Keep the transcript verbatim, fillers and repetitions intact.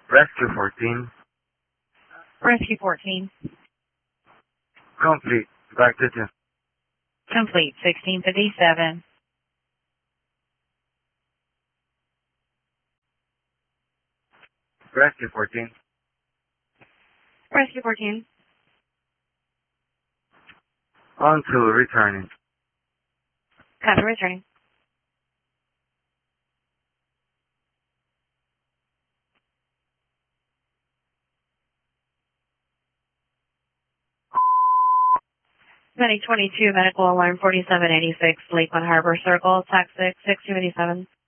Rescue fourteen. Rescue fourteen. Complete. Back to ten. Complete. sixteen fifty-seven. Rescue fourteen. Rescue fourteen. On to returning. Copy, returning. twenty twenty-two medical alarm forty-seven eighty-six, Lakeland Harbor Circle, tax six, six two eighty-seven.